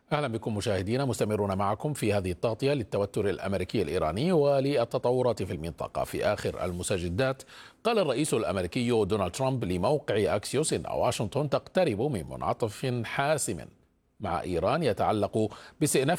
أهلا بكم مشاهدينا، مستمرون معكم في هذه التغطية للتوتر الأمريكي الإيراني وللتطورات في المنطقة. في آخر المستجدات قال الرئيس الأمريكي دونالد ترامب لموقع أكسيوس إن واشنطن تقترب من منعطف حاسم مع إيران يتعلق باستئناف